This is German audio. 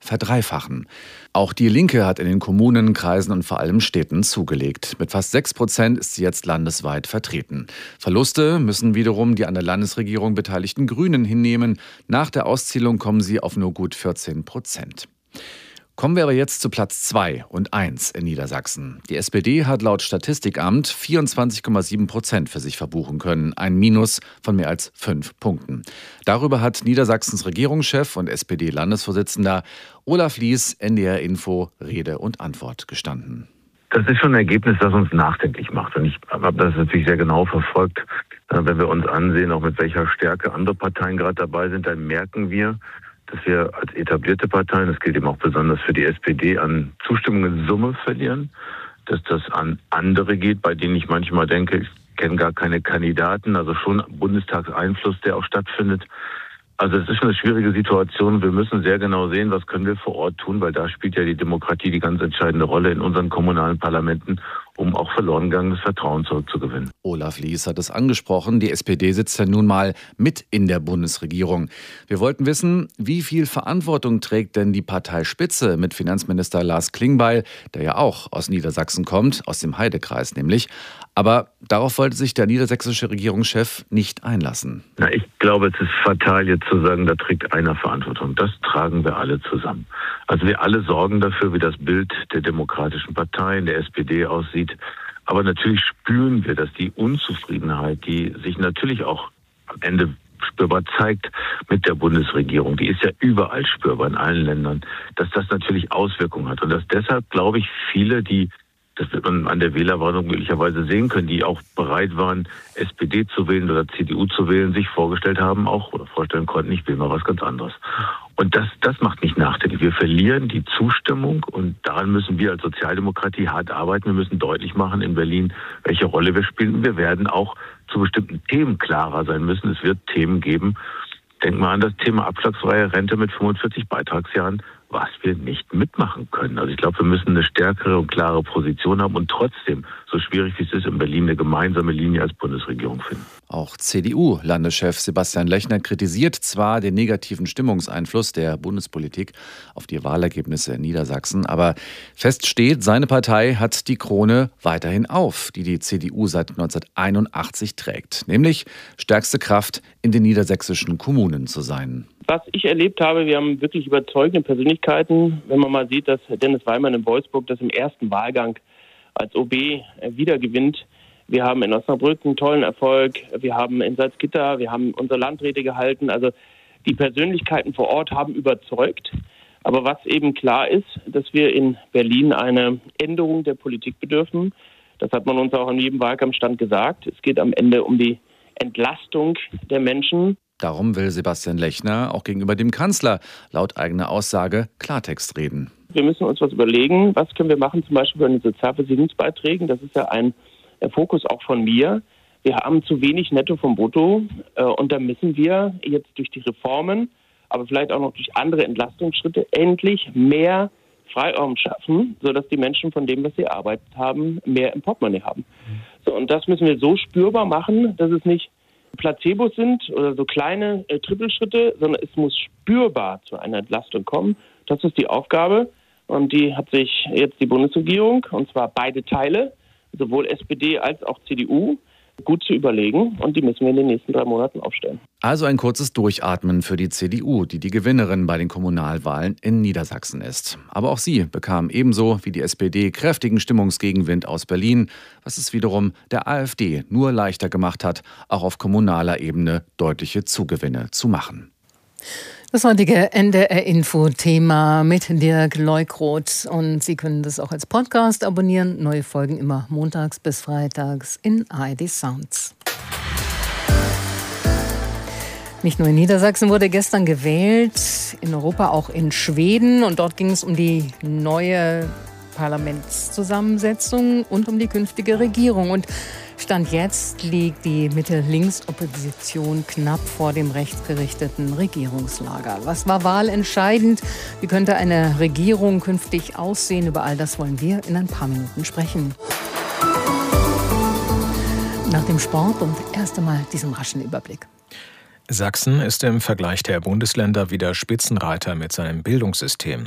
verdreifachen. Auch die Linke hat in den Kommunen, Kreisen und vor allem Städten zugelegt. Mit fast 6% ist sie jetzt landesweit vertreten. Verluste müssen wiederum die an der Landesregierung beteiligten Grünen hinnehmen. Nach der Auszählung kommen sie auf nur gut 14%. Kommen wir aber jetzt zu Platz 2 und 1 in Niedersachsen. Die SPD hat laut Statistikamt 24,7% für sich verbuchen können, ein Minus von mehr als 5 Punkten. Darüber hat Niedersachsens Regierungschef und SPD-Landesvorsitzender Olaf Lies NDR Info Rede und Antwort gestanden. Das ist schon ein Ergebnis, das uns nachdenklich macht. Und ich habe das natürlich sehr genau verfolgt. Wenn wir uns ansehen, auch mit welcher Stärke andere Parteien gerade dabei sind, dann merken wir, dass wir als etablierte Parteien, das gilt eben auch besonders für die SPD, an Zustimmung in Summe verlieren, dass das an andere geht, bei denen ich manchmal denke, ich kenne gar keine Kandidaten, also schon Bundestagseinfluss, der auch stattfindet. Also es ist schon eine schwierige Situation. Wir müssen sehr genau sehen, was können wir vor Ort tun, weil da spielt ja die Demokratie die ganz entscheidende Rolle in unseren kommunalen Parlamenten, um auch verloren gegangenes Vertrauen zurückzugewinnen. Olaf Lies hat es angesprochen. Die SPD sitzt ja nun mal mit in der Bundesregierung. Wir wollten wissen, wie viel Verantwortung trägt denn die Parteispitze mit Finanzminister Lars Klingbeil, der ja auch aus Niedersachsen kommt, aus dem Heidekreis nämlich. Aber darauf wollte sich der niedersächsische Regierungschef nicht einlassen. Ich glaube, es ist fatal, jetzt zu sagen, da trägt einer Verantwortung. Das tragen wir alle zusammen. Also wir alle sorgen dafür, wie das Bild der demokratischen Parteien, der SPD aussieht. Aber natürlich spüren wir, dass die Unzufriedenheit, die sich natürlich auch am Ende spürbar zeigt mit der Bundesregierung, die ist ja überall spürbar in allen Ländern, dass das natürlich Auswirkungen hat. Und dass deshalb, glaube ich, viele, das wird man an der Wählerwarnung möglicherweise sehen können, die auch bereit waren, SPD zu wählen oder CDU zu wählen, sich vorgestellt haben auch oder vorstellen konnten, ich will mal was ganz anderes. Und das macht mich nachdenklich. Wir verlieren die Zustimmung und daran müssen wir als Sozialdemokratie hart arbeiten. Wir müssen deutlich machen in Berlin, welche Rolle wir spielen. Wir werden auch zu bestimmten Themen klarer sein müssen. Es wird Themen geben. Denk mal an das Thema abschlagsfreie Rente mit 45 Beitragsjahren, was wir nicht mitmachen können. Also ich glaube, wir müssen eine stärkere und klare Position haben und trotzdem, so schwierig wie es ist, in Berlin eine gemeinsame Linie als Bundesregierung finden. Auch CDU-Landeschef Sebastian Lechner kritisiert zwar den negativen Stimmungseinfluss der Bundespolitik auf die Wahlergebnisse in Niedersachsen, aber fest steht, seine Partei hat die Krone weiterhin auf, die die CDU seit 1981 trägt, nämlich stärkste Kraft in den niedersächsischen Kommunen zu sein. Was ich erlebt habe, wir haben wirklich überzeugende Persönlichkeiten. Wenn man mal sieht, dass Dennis Weimann in Wolfsburg das im ersten Wahlgang als OB wiedergewinnt. Wir haben in Osnabrück einen tollen Erfolg. Wir haben in Salzgitter, wir haben unsere Landräte gehalten. Also die Persönlichkeiten vor Ort haben überzeugt. Aber was eben klar ist, dass wir in Berlin eine Änderung der Politik bedürfen. Das hat man uns auch an jedem Wahlkampfstand gesagt. Es geht am Ende um die Entlastung der Menschen. Darum will Sebastian Lechner auch gegenüber dem Kanzler laut eigener Aussage Klartext reden. Wir müssen uns was überlegen, was können wir machen, zum Beispiel bei den Sozialversicherungsbeiträgen. Das ist ja ein Fokus auch von mir. Wir haben zu wenig Netto vom Brutto und da müssen wir jetzt durch die Reformen, aber vielleicht auch noch durch andere Entlastungsschritte endlich mehr Freiraum schaffen, sodass die Menschen von dem, was sie erarbeitet haben, mehr im Portemonnaie haben. So, und das müssen wir so spürbar machen, dass es nicht Placebos sind oder so kleine Trippelschritte, sondern es muss spürbar zu einer Entlastung kommen. Das ist die Aufgabe und die hat sich jetzt die Bundesregierung, und zwar beide Teile, sowohl SPD als auch CDU, gut zu überlegen und die müssen wir in den nächsten 3 Monaten aufstellen. Also ein kurzes Durchatmen für die CDU, die die Gewinnerin bei den Kommunalwahlen in Niedersachsen ist. Aber auch sie bekam ebenso wie die SPD kräftigen Stimmungsgegenwind aus Berlin, was es wiederum der AfD nur leichter gemacht hat, auch auf kommunaler Ebene deutliche Zugewinne zu machen. Das heutige NDR-Info-Thema mit Dirk Leukroth. Und Sie können das auch als Podcast abonnieren. Neue Folgen immer montags bis freitags in ARD Sounds. Nicht nur in Niedersachsen wurde gestern gewählt, in Europa auch in Schweden. Und dort ging es um die neue Parlamentszusammensetzung und um die künftige Regierung. Und Stand jetzt liegt die Mitte-Links-Opposition knapp vor dem rechtsgerichteten Regierungslager. Was war wahlentscheidend? Wie könnte eine Regierung künftig aussehen? Über all das wollen wir in ein paar Minuten sprechen. Nach dem Sport und erst einmal diesen raschen Überblick. Sachsen ist im Vergleich der Bundesländer wieder Spitzenreiter mit seinem Bildungssystem.